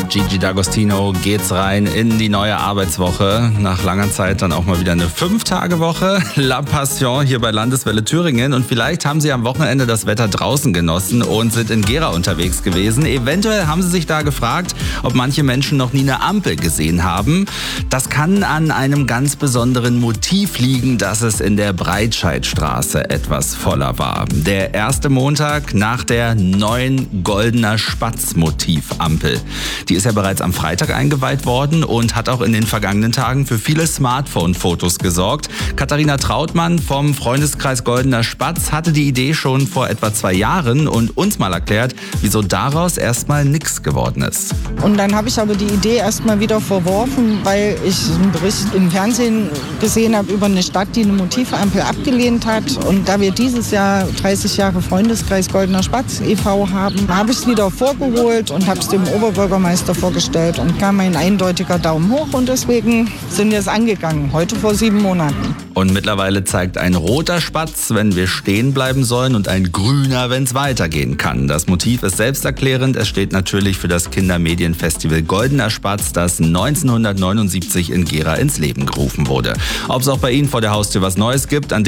Gigi D'Agostino geht's rein in die neue Arbeitswoche. Nach langer Zeit dann auch mal wieder eine 5-Tage-Woche. La Passion hier bei Landeswelle Thüringen. Und vielleicht haben Sie am Wochenende das Wetter draußen genossen und sind in Gera unterwegs gewesen. Eventuell haben Sie sich da gefragt, ob manche Menschen noch nie eine Ampel gesehen haben. Das kann an einem ganz besonderen Motiv liegen, dass es in der Breitscheidstraße etwas voller war. Der erste Montag nach der neuen Goldener Spatz-Motiv-Ampel. Die ist ja bereits am Freitag eingeweiht worden und hat auch in den vergangenen Tagen für viele Smartphone-Fotos gesorgt. Katharina Trautmann vom Freundeskreis Goldener Spatz hatte die Idee schon vor etwa 2 Jahren und uns mal erklärt, wieso daraus erstmal nichts geworden ist. Und dann habe ich aber die Idee erstmal wieder verworfen, weil ich einen Bericht im Fernsehen gesehen habe über eine Stadt, die eine Motivampel abgelehnt hat. Und da wir dieses Jahr 30 Jahre Freundeskreis Goldener Spatz e.V. haben, habe ich es wieder vorgeholt und habe es dem Oberbürgermeister vorgestellt und kam ein eindeutiger Daumen hoch und deswegen sind wir es angegangen, heute vor 7 Monaten. Und mittlerweile zeigt ein roter Spatz, wenn wir stehen bleiben sollen, und ein grüner, wenn es weitergehen kann. Das Motiv ist selbsterklärend. Es steht natürlich für das Kindermedienfestival Goldener Spatz, das 1979 in Gera ins Leben gerufen wurde. Ob es auch bei Ihnen vor der Haustür was Neues gibt, an